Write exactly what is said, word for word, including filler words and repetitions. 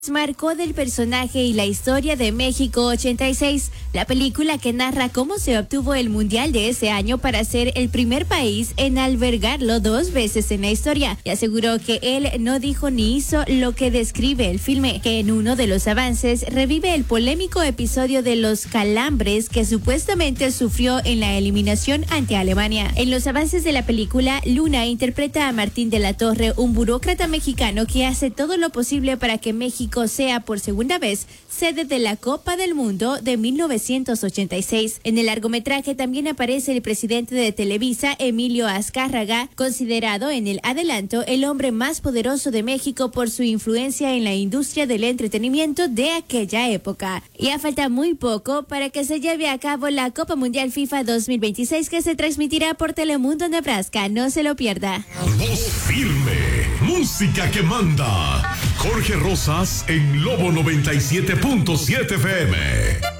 marcó del personaje y la historia de México ochenta y seis, la película que narra cómo se obtuvo el mundial de ese año para ser el primer país en albergarlo dos veces en la historia, y aseguró que él no dijo ni hizo lo que describe el filme, que en uno de los avances revive el polémico episodio de los calambres que supuestamente sufrió en la eliminación ante Alemania. En los avances de la película, Luna interpreta a Martín de la Torre, un burócrata mexicano que hace todo lo posible para que México sea por segunda vez sede de la Copa del Mundo de mil novecientos ochenta y seis. En el largometraje también aparece el presidente de Televisa, Emilio Azcárraga, considerado en el adelanto el hombre más poderoso de México por su influencia en la industria del entretenimiento de aquella época. Ya falta muy poco para que se lleve a cabo la Copa Mundial FIFA dos mil veintiséis, que se transmitirá por Telemundo Nebraska. No se lo pierda. Voz firme, música que manda. Jorge Rosas en Lobo noventa y siete punto siete F M.